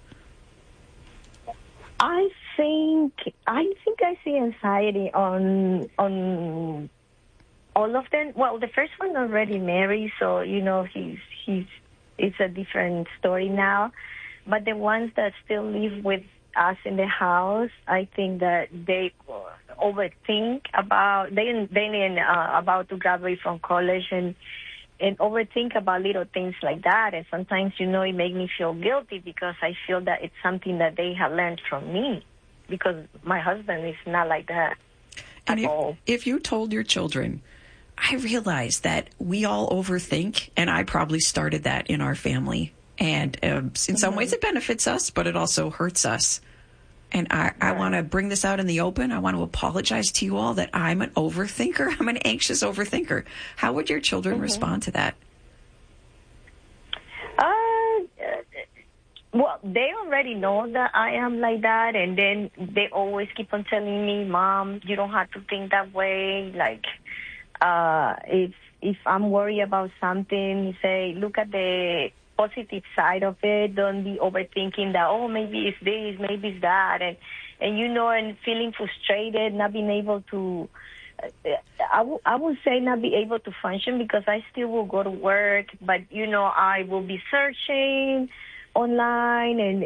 I think I see anxiety on all of them. Well, the first one already married, so it's a different story now. But the ones that still live with us in the house, I think that they overthink about about to graduate from college and overthink about little things like that. And sometimes, it makes me feel guilty because I feel that it's something that they have learned from me, because my husband is not like that at all. If you told your children, I realize that we all overthink, and I probably started that in our family. And in some ways it benefits us, but it also hurts us. And I want to bring this out in the open. I want to apologize to you all that I'm an overthinker. I'm an anxious overthinker. How would your children respond to that? Well, they already know that I am like that, and then they always keep on telling me, Mom, you don't have to think that way. Like, if I'm worried about something, say, look at the positive side of it. Don't be overthinking that, maybe it's this, maybe it's that. And and feeling frustrated, not being able to, I would say not be able to function, because I still will go to work, but, I will be searching online and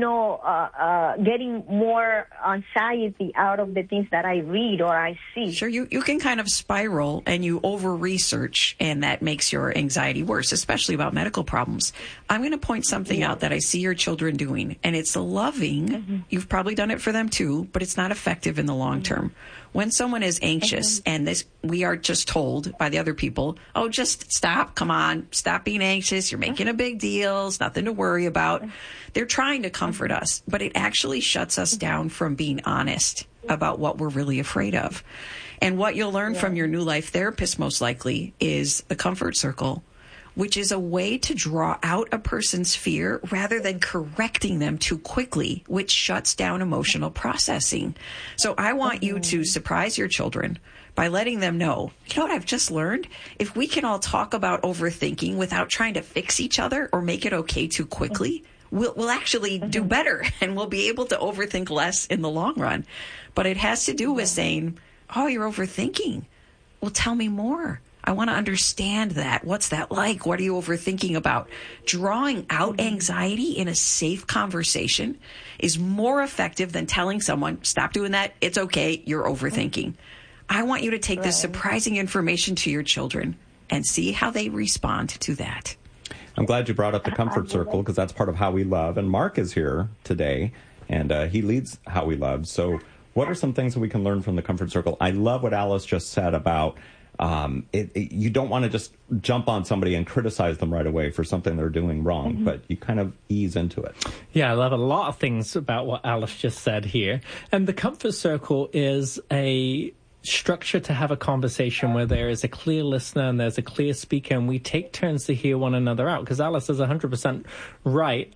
getting more anxiety out of the things that I read or I see. Sure, you can kind of spiral and you over-research, and that makes your anxiety worse, especially about medical problems. I'm going to point something out that I see your children doing, and it's loving. Mm-hmm. You've probably done it for them too, but it's not effective in the long term. When someone is anxious, and we are just told by the other people, just stop, come on, stop being anxious, you're making a big deal, it's nothing to worry about. They're trying to comfort us, but it actually shuts us down from being honest about what we're really afraid of. And what you'll learn from your New Life therapist most likely is the comfort circle, which is a way to draw out a person's fear rather than correcting them too quickly, which shuts down emotional processing. So I want you to surprise your children by letting them know, you know what I've just learned? If we can all talk about overthinking without trying to fix each other or make it okay too quickly, we'll actually do better, and we'll be able to overthink less in the long run. But it has to do with saying, you're overthinking. Well, tell me more. I want to understand that. What's that like? What are you overthinking about? Drawing out anxiety in a safe conversation is more effective than telling someone, stop doing that. It's okay. You're overthinking. I want you to take this surprising information to your children and see how they respond to that. I'm glad you brought up the comfort circle, because that's part of How We Love. And Mark is here today, and he leads How We Love. So what are some things that we can learn from the comfort circle? I love what Alice just said about you don't want to just jump on somebody and criticize them right away for something they're doing wrong, but you kind of ease into it. Yeah, I love a lot of things about what Alice just said here. And the comfort circle is a structure to have a conversation where there is a clear listener and there's a clear speaker, and we take turns to hear one another out. Because Alice is 100% right.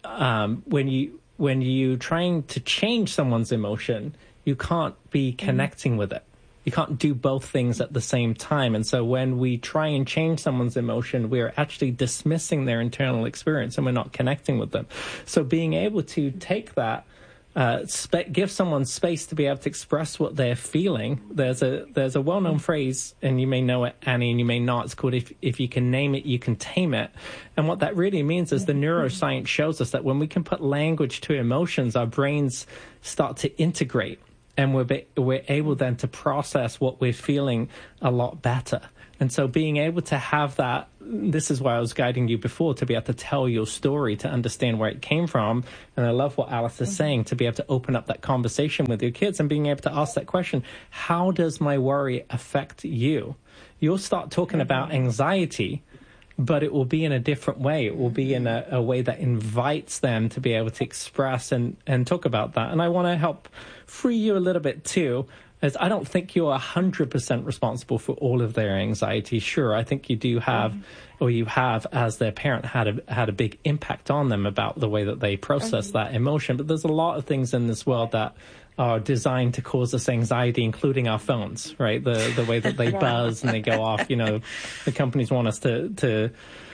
When you trying to change someone's emotion, you can't be connecting with it. You can't do both things at the same time. And so when we try and change someone's emotion, we're actually dismissing their internal experience and we're not connecting with them. So being able to take that, give someone space to be able to express what they're feeling. There's a well-known phrase, and you may know it, Annie, and you may not. It's called if you can name it, you can tame it. And what that really means is the neuroscience shows us that when we can put language to emotions, our brains start to integrate. And we're able then to process what we're feeling a lot better. And so being able to have that, this is why I was guiding you before, to be able to tell your story, to understand where it came from. And I love what Alice is saying, to be able to open up that conversation with your kids and being able to ask that question, how does my worry affect you? You'll start talking about anxiety, but it will be in a different way. It will be in a way that invites them to be able to express and talk about that. And I want to help free you a little bit too, as I don't think you're 100% responsible for all of their anxiety. Sure, I think you do have, or you have as their parent had a big impact on them about the way that they process that emotion. But there's a lot of things in this world that are designed to cause us anxiety, including our phones, right? The way that they buzz and they go off. You know, the companies want us to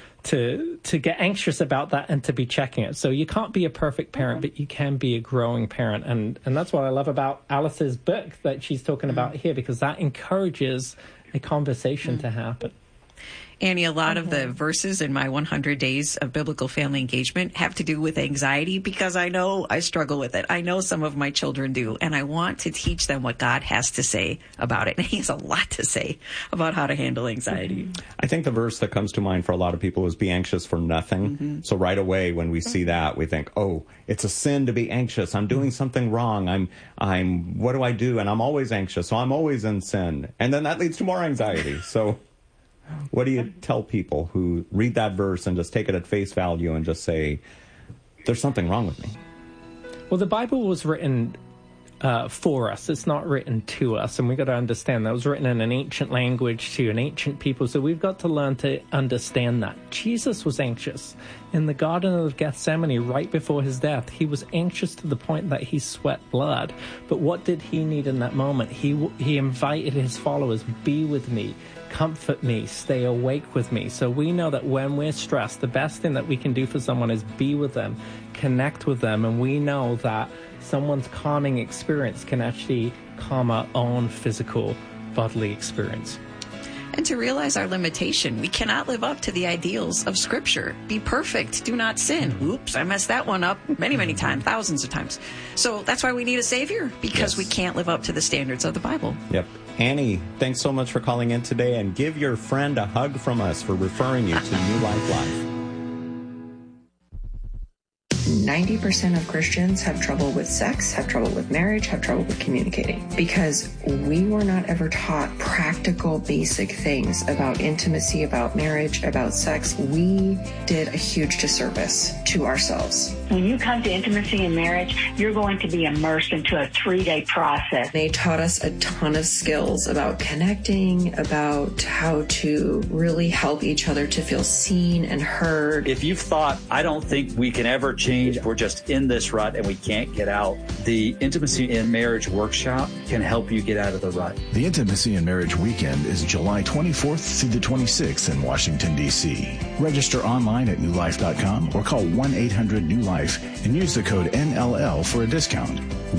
get anxious about that and to be checking it. So you can't be a perfect parent, but you can be a growing parent. And that's what I love about Alice's book that she's talking about here, because that encourages a conversation to happen. Annie, a lot of the verses in my 100 Days of Biblical Family Engagement have to do with anxiety, because I know I struggle with it. I know some of my children do, and I want to teach them what God has to say about it. And he has a lot to say about how to handle anxiety. I think the verse that comes to mind for a lot of people is be anxious for nothing. So right away when we see that, we think, oh, it's a sin to be anxious. I'm doing something wrong. I'm what do I do? And I'm always anxious, so I'm always in sin. And then that leads to more anxiety. So what do you tell people who read that verse and just take it at face value and just say, there's something wrong with me? Well, the Bible was written for us. It's not written to us. And we've got to understand that it was written in an ancient language to an ancient people. So we've got to learn to understand that. Jesus was anxious. In the Garden of Gethsemane, right before his death, he was anxious to the point that he sweat blood. But what did he need in that moment? He invited his followers, be with me, comfort me, stay awake with me. So we know that when we're stressed, the best thing that we can do for someone is be with them, connect with them. And we know that someone's calming experience can actually calm our own physical, bodily experience. And to realize our limitation, we cannot live up to the ideals of Scripture. Be perfect, do not sin. Oops, I messed that one up many, many times, thousands of times. So that's why we need a Savior, because we can't live up to the standards of the Bible. Yep. Annie, thanks so much for calling in today, and give your friend a hug from us for referring you to New Life Live. 90% of Christians have trouble with sex, have trouble with marriage, have trouble with communicating, because we were not ever taught practical, basic things about intimacy, about marriage, about sex. We did a huge disservice to ourselves. When you come to intimacy and marriage, you're going to be immersed into a 3-day process. They taught us a ton of skills about connecting, about how to really help each other to feel seen and heard. If you've thought, I don't think we can ever change, we're just in this rut and we can't get out, the Intimacy in Marriage Workshop can help you get out of the rut. The Intimacy in Marriage Weekend is July 24th through the 26th in Washington, D.C. Register online at newlife.com or call 1-800-NEW-LIFE and use the code NLL for a discount.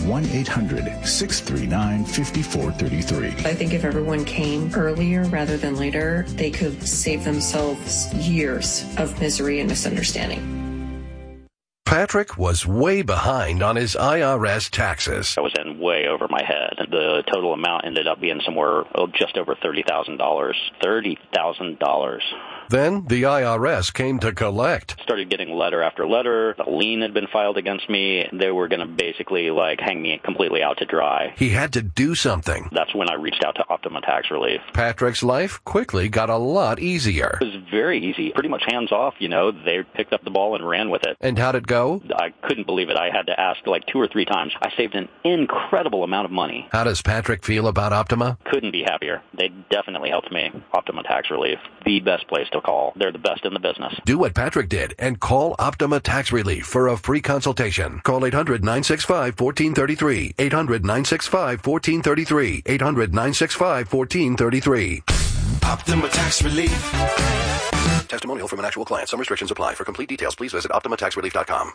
1-800-639-5433. I think if everyone came earlier rather than later, they could save themselves years of misery and misunderstanding. Patrick was way behind on his IRS taxes. I was in way over my head. The total amount ended up being somewhere just over $30,000. $30,000. Then the IRS came to collect. Started getting letter after letter. A lien had been filed against me. They were going to basically hang me completely out to dry. He had to do something. That's when I reached out to Optima Tax Relief. Patrick's life quickly got a lot easier. It was very easy, pretty much hands off, They picked up the ball and ran with it. And how'd it go? I couldn't believe it. I had to ask 2 or 3 times. I saved an incredible amount of money. How does Patrick feel about Optima? Couldn't be happier. They definitely helped me. Optima Tax Relief, the best place to call. They're the best in the business. Do what Patrick did and call Optima Tax Relief for a free consultation. Call 800-965-1433. 800-965-1433. 800-965-1433. Optima Tax Relief. Testimonial from an actual client. Some restrictions apply. For complete details, please visit OptimaTaxRelief.com.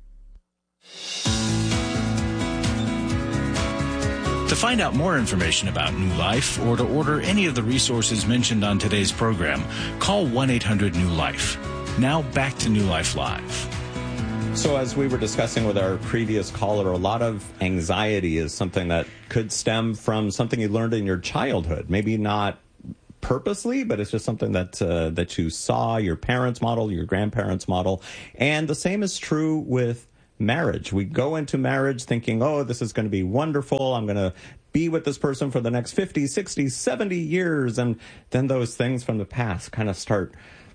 To find out more information about New Life or to order any of the resources mentioned on today's program, call 1-800-NEW-LIFE. Now back to New Life Live. So as we were discussing with our previous caller, a lot of anxiety is something that could stem from something you learned in your childhood. Maybe not purposely, but it's just something that you saw your parents model, your grandparents model. And the same is true with marriage. We go into marriage thinking, oh, this is going to be wonderful. I'm going to be with this person for the next 50, 60, 70 years. And then those things from the past kind of start,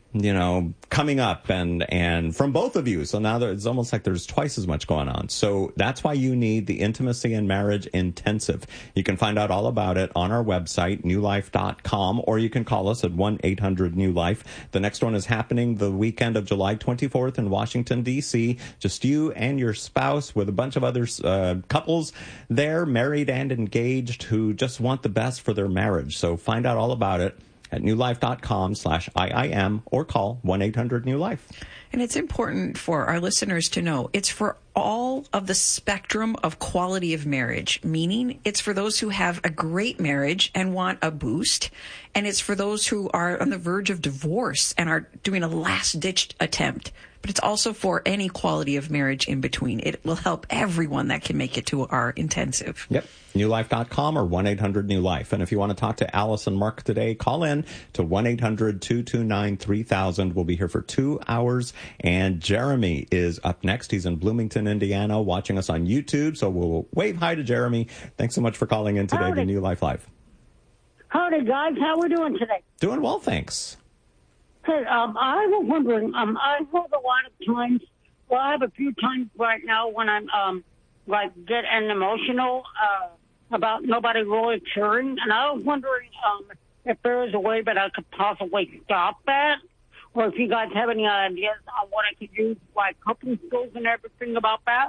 coming up and from both of you. So now it's almost like there's twice as much going on. So that's why you need the Intimacy and Marriage Intensive. You can find out all about it on our website, newlife.com, or you can call us at 1-800-NEW-LIFE. The next one is happening the weekend of July 24th in Washington, D.C. Just you and your spouse with a bunch of other couples there, married and engaged, who just want the best for their marriage. So find out all about it at newlife.com/IIM or call 1-800-NEW-LIFE. And it's important for our listeners to know it's for all of the spectrum of quality of marriage, meaning it's for those who have a great marriage and want a boost, and it's for those who are on the verge of divorce and are doing a last-ditch attempt. But it's also for any quality of marriage in between. It will help everyone that can make it to our intensive. Yep. newlife.com or 1-800-NEW-LIFE. And if you want to talk to Alice and Mark today, call in to 1-800-229-3000. We'll be here for 2 hours. And Jeremy is up next. He's in Bloomington, Indiana, watching us on YouTube. So we'll wave hi to Jeremy. Thanks so much for calling in today to New Life Live. Howdy, guys. How we doing today? Doing well, thanks. Hey, I was wondering, I have a lot of times, I have a few times right now when I'm, getting emotional, about nobody really caring, and I was wondering, if there is a way that I could possibly stop that, or if you guys have any ideas on what I could use, cooking skills and everything about that.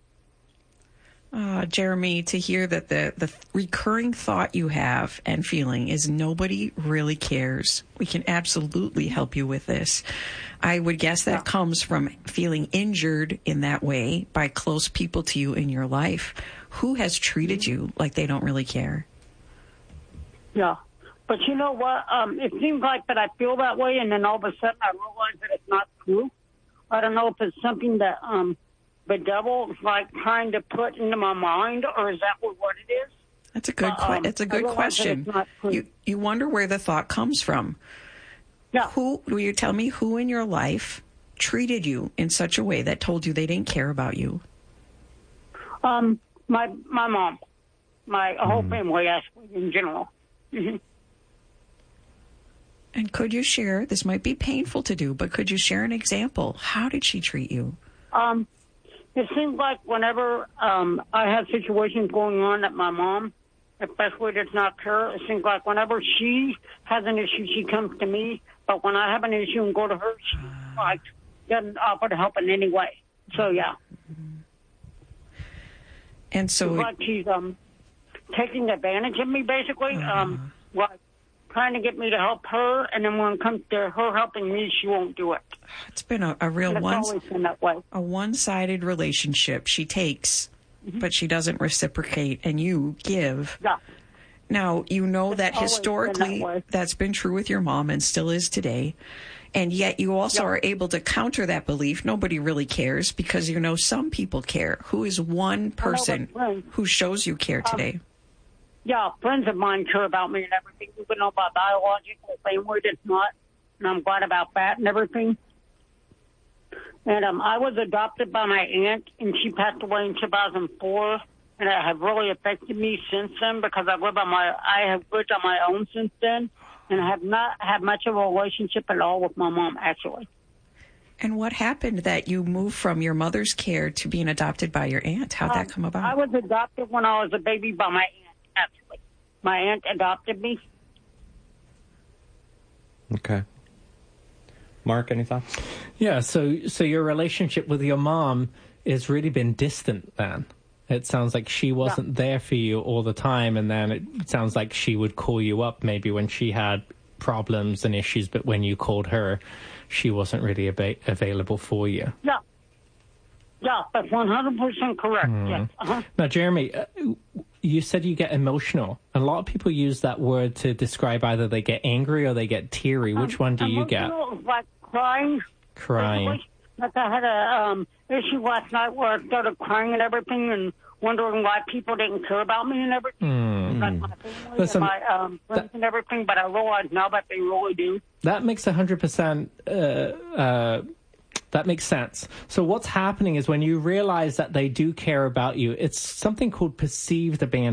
Jeremy, to hear that the recurring thought you have and feeling is nobody really cares. We can absolutely help you with this. I would guess that comes from feeling injured in that way by close people to you in your life. Who has treated you like they don't really care? Yeah. But you know what? It seems like that I feel that way, and then all of a sudden I realize that it's not true. I don't know if it's something that the devil is trying to put into my mind, or is that what it is? That's a good. It's a good question. You wonder where the thought comes from. Yeah. Will you tell me who in your life treated you in such a way that told you they didn't care about you? My mom, my whole family, actually, in general. Mm-hmm. And could you share? This might be painful to do, but could you share an example? How did she treat you? It seems like whenever I have situations going on that my mom, especially, does not care, it seems like whenever she has an issue, she comes to me. But when I have an issue and go to her, she doesn't offer to help in any way. So, yeah. And so... she's taking advantage of me, basically. Trying to get me to help her, and then when it comes to her helping me, she won't do it. It's been a real one-sided relationship. She takes, but she doesn't reciprocate, and you give. Yeah. Now, you know that historically that's been true with your mom and still is today, and yet you also are able to counter that belief. Nobody really cares because you know some people care. Who is one person who shows you care today? Yeah, friends of mine care about me and everything, even though my biological family does not. and I'm glad about that and everything. And I was adopted by my aunt, and she passed away in 2004, and it has really affected me since then because I have lived on my own since then, and I have not had much of a relationship at all with my mom, actually. And what happened that you moved from your mother's care to being adopted by your aunt? How'd that come about? I was adopted when I was a baby by my aunt, actually. My aunt adopted me. Okay. Mark, any thoughts? Yeah, so your relationship with your mom has really been distant then. It sounds like she wasn't there for you all the time, and then it sounds like she would call you up maybe when she had problems and issues, but when you called her, she wasn't really available for you. Yeah. Yeah, that's 100% correct. Yes. Uh-huh. Now, Jeremy, you said you get emotional. A lot of people use that word to describe either they get angry or they get teary. Which one do you get? Like crying. Crying. Like I had a issue last night where I started crying and everything and wondering why people didn't care about me and everything. Like my family and my friends and everything, but I realize now that they really do. That makes 100%... that makes sense. So what's happening is when you realize that they do care about you, it's something called perceived abandonment.